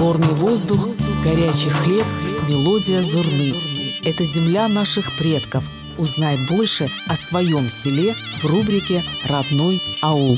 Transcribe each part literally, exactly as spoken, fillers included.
Горный воздух, горячий хлеб, мелодия зурны. Это земля наших предков. Узнай больше о своем селе в рубрике «Родной аул».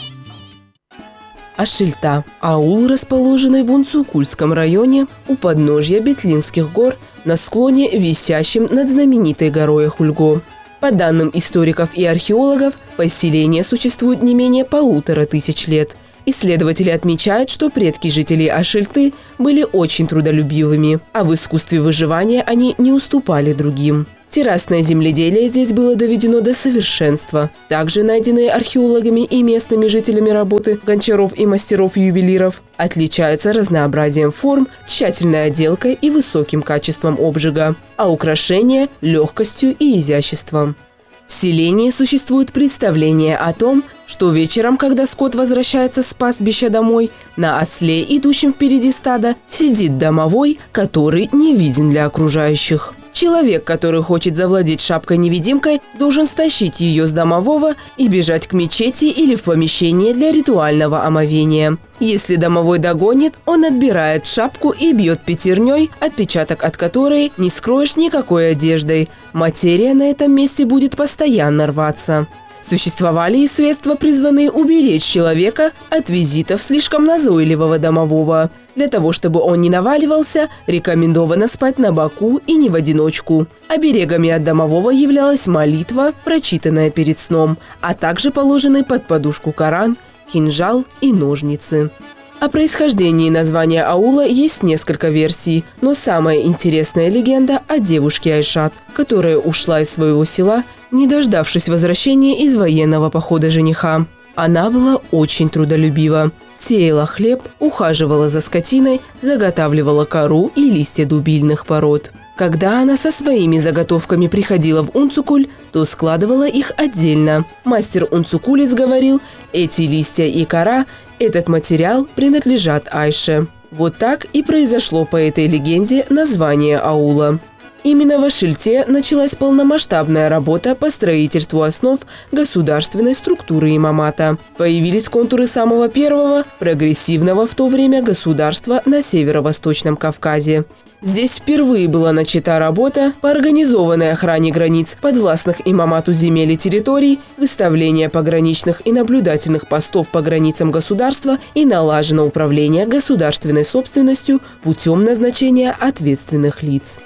Ашильта – аул, расположенный в Унцукульском районе у подножья Бетлинских гор на склоне, висящем над знаменитой горой Ахульго. По данным историков и археологов, поселение существует не менее полутора тысяч лет. Исследователи отмечают, что предки жителей Ашильты были очень трудолюбивыми, а в искусстве выживания они не уступали другим. Террасное земледелие здесь было доведено до совершенства. Также найденные археологами и местными жителями работы гончаров и мастеров-ювелиров отличаются разнообразием форм, тщательной отделкой и высоким качеством обжига, а украшения – легкостью и изяществом. В селении существует представление о том, что вечером, когда скот возвращается с пастбища домой, на осле, идущем впереди стада, сидит домовой, который не виден для окружающих. Человек, который хочет завладеть шапкой-невидимкой, должен стащить ее с домового и бежать к мечети или в помещение для ритуального омовения. Если домовой догонит, он отбирает шапку и бьет пятерней, отпечаток от которой не скроешь никакой одеждой. Материя на этом месте будет постоянно рваться. Существовали и средства, призванные уберечь человека от визитов слишком назойливого домового. Для того, чтобы он не наваливался, рекомендовано спать на боку и не в одиночку. Оберегами от домового являлась молитва, прочитанная перед сном, а также положенный под подушку Коран, кинжал и ножницы. О происхождении названия аула есть несколько версий, но самая интересная легенда о девушке Айшат, которая ушла из своего села, не дождавшись возвращения из военного похода жениха. Она была очень трудолюбива, сеяла хлеб, ухаживала за скотиной, заготавливала кору и листья дубильных пород. Когда она со своими заготовками приходила в Унцукуль, то складывала их отдельно. Мастер-унцукулец говорил, эти листья и кора, этот материал принадлежат Айше. Вот так и произошло по этой легенде название аула. Именно в Ашильте началась полномасштабная работа по строительству основ государственной структуры имамата. Появились контуры самого первого, прогрессивного в то время государства на северо-восточном Кавказе. Здесь впервые была начата работа по организованной охране границ подвластных имамату земель и территорий, выставление пограничных и наблюдательных постов по границам государства и налажено управление государственной собственностью путем назначения ответственных лиц.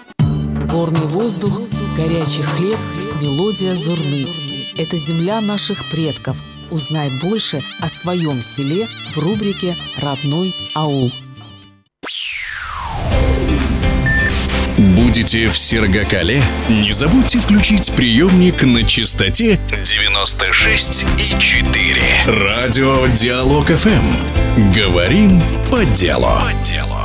Горный воздух, горячий хлеб, мелодия зурны. Это земля наших предков. Узнай больше о своем селе в рубрике «Родной аул». Будете в Сергакале? Не забудьте включить приемник на частоте девяносто шесть и четыре. Радио Диалог эф эм. Говорим по делу. По делу.